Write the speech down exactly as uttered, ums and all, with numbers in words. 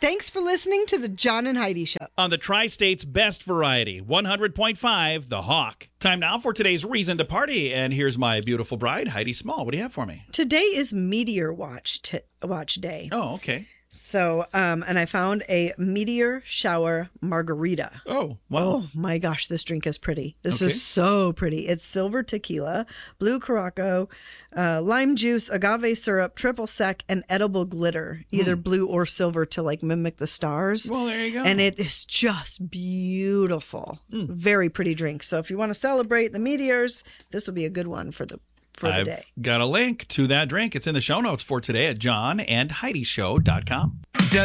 Thanks for listening to the John and Heidi Show. On the Tri-State's best variety, one hundred point five, The Hawk. Time now for today's reason to party. And here's my beautiful bride, Heidi Small. What do you have for me? Today is Meteor Watch t- Watch Day. Oh, okay. So, um, and I found a meteor shower margarita. Oh, wow. Oh my gosh, this drink is pretty. This Okay. is so pretty. It's silver tequila, blue Curaçao, uh, lime juice, agave syrup, triple sec, and edible glitter, either blue or silver to like mimic the stars. Well, there you go. And it is just beautiful. Very pretty drink. So if you want to celebrate the meteors, this will be a good one for the for the I've day. got a link to that drink. It's in the show notes for today at john and heidi show dot com.